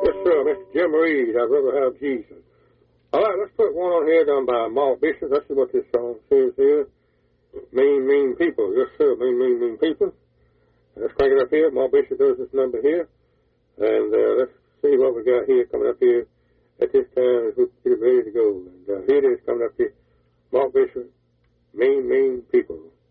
Yes, sir, Mr. Jim Reed. I'd rather have Jesus. All right, let's put one on here done by Mark Bishop. Let's see what this song says here. Mean, mean people. Yes, sir, mean, mean, mean people. Let's crank it up here. Mark Bishop does this number here. And let's see what we got here coming up here at this time as we get ready to go. And here it is coming up here. Mark Bishop, mean, mean people.